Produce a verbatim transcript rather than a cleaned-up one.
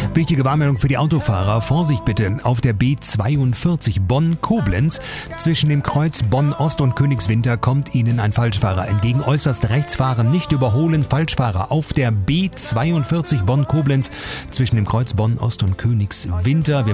Wichtige Warnmeldung für die Autofahrer. Vorsicht bitte auf der B zweiundvierzig Bonn-Koblenz. Zwischen dem Kreuz Bonn-Ost und Königswinter kommt Ihnen ein Falschfahrer entgegen. Äußerst rechts fahren, nicht überholen. Falschfahrer auf der B zweiundvierzig Bonn-Koblenz. Zwischen dem Kreuz Bonn-Ost und Königswinter. Wir